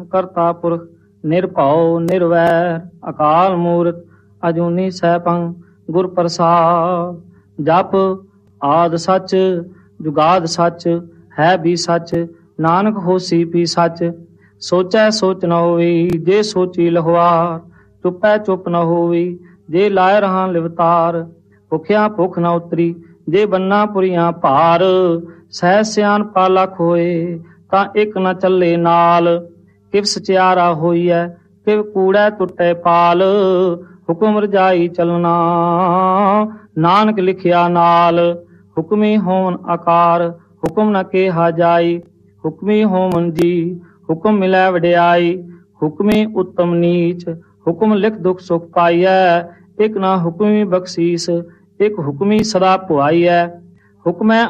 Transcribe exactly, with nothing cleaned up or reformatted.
ਕਰਤਾ ਪੁਰਖ ਨਿਰਭਉ ਨਿਰਵੈਰ ਅਕਾਲ ਮੂਰਤ ਅਜੂਨੀ ਸੈਭੰ ਗੁਰ ਪ੍ਰਸਾਦ। ਜਪ ਆਦਿ ਸੱਚ ਜੁਗਾਦ ਸੱਚ ਹੈ ਵੀ ਸੱਚ ਨਾਨਕ ਹੋਸੀ ਵੀ ਸੱਚ। ਸੋਚੈ ਸੋਚ ਨ ਹੋਈ ਜੇ ਸੋਚੀ ਲਹਵਾਰ ਚੁੱਪੈ ਚੁੱਪ ਨ ਹੋਈ ਜੇ ਲਾਇ ਰਹਾ ਲਿਵਤਾਰ। ਭੁਖਿਆ ਭੁੱਖ ਨ ਉਤਰੀ ਜੇ ਬੰਨਾ ਪੁਰੀਆਂ ਭਾਰ। ਸਹਿ ਸਿਆਣਪਾ ਲੱਖ ਹੋਏ ਤਾਂ ਇੱਕ ਨ ਚੱਲੇ ਨਾਲ। ਕਿਵ ਸਚਿਆਰਾ ਹੋਈਐ ਕਿਵ ਕੂੜੈ ਟੁੱਟੈ ਪਾਲ। ਹੁਕਮ ਰਜਾਈ ਚਲਣਾ ਨਾਨਕ ਲਿਖਿਆ ਨਾਲ। ਹੁਕਮੀ ਹੋਵਨ ਆਕਾਰ ਹੁਕਮ ਨ ਕਿਹਾ ਜਾਈ। ਹੁਕਮੀ ਹੋਵਨ ਜੀ ਹੁਕਮ ਮਿਲੈ ਵਡਿਆਈ। ਹੁਕਮੀ ਉੱਤਮ ਨੀਚ ਹੁਕਮ ਲਿਖ ਦੁਖ ਸੁਖ ਪਾਈਐ। ਇੱਕ ਨਾ ਹੁਕਮੀ ਬਖਸ਼ੀਸ ਇੱਕ ਹੁਕਮੀ ਸਦਾ ਭੁਆਈਐ। ਹੁਕਮੈ